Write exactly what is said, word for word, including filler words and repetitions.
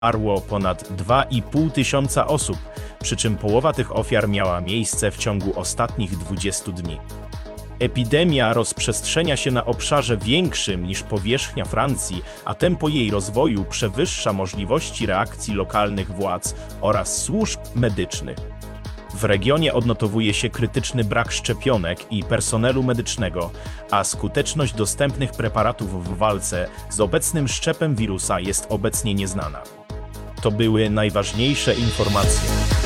Zmarło ponad dwa i pół tysiąca osób, przy czym połowa tych ofiar miała miejsce w ciągu ostatnich dwudziestu dni. Epidemia rozprzestrzenia się na obszarze większym niż powierzchnia Francji, a tempo jej rozwoju przewyższa możliwości reakcji lokalnych władz oraz służb medycznych. W regionie odnotowuje się krytyczny brak szczepionek i personelu medycznego, a skuteczność dostępnych preparatów w walce z obecnym szczepem wirusa jest obecnie nieznana. To były najważniejsze informacje.